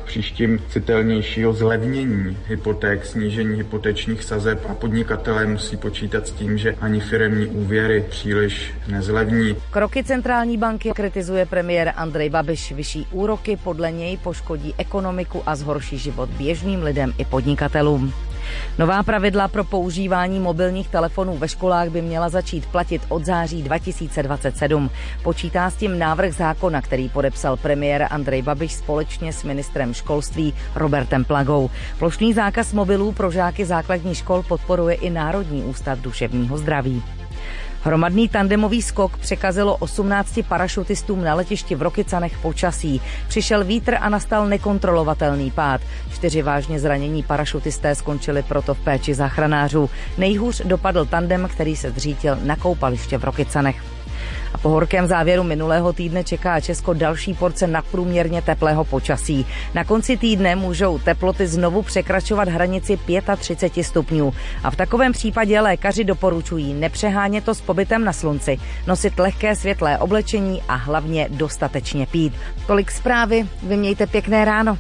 příštím citelnějšího zlevnění hypoték, snížení hypotečních sazeb a podnikatelé musí počítat s tím, že ani firemní úvěry příliš nezlevní. Kroky centrální banky kritizuje premiér Andrej Babiš. Vyšší úroky podle něj poškodí ekonomiku a zhorší život běžným lidem i podnikatelům. Nová pravidla pro používání mobilních telefonů ve školách by měla začít platit od září 2027. Počítá s tím návrh zákona, který podepsal premiér Andrej Babiš společně s ministrem školství Robertem Plagou. Plošný zákaz mobilů pro žáky základních škol podporuje i Národní ústav duševního zdraví. Hromadný tandemový skok překazilo 18 parašutistům na letišti v Rokycanech počasí. Přišel vítr a nastal nekontrolovatelný pád. 4 vážně zranění parašutisté skončili proto v péči záchranářů. Nejhůř dopadl tandem, který se zřítil na koupaliště v Rokycanech. A po horkém závěru minulého týdne čeká Česko další porce nadprůměrně teplého počasí. Na konci týdne můžou teploty znovu překračovat hranici 35 stupňů. A v takovém případě lékaři doporučují nepřehánět to s pobytem na slunci, nosit lehké světlé oblečení a hlavně dostatečně pít. Tolik zprávy, vy mějte pěkné ráno.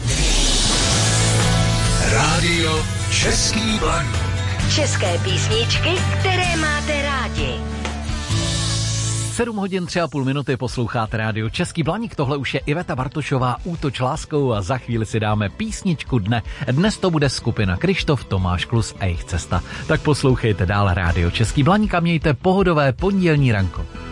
Rádio Český Blaník. České písničky, které máte rádi. 7 hodin 3,5 minuty posloucháte rádio Český Blaník. Tohle už je Iveta Bartošová, Útoč láskou a za chvíli si dáme písničku dne. Dnes to bude skupina Kryštof, Tomáš Klus a jejich cesta. Tak poslouchejte dál rádio Český Blaník a mějte pohodové pondělní ranko.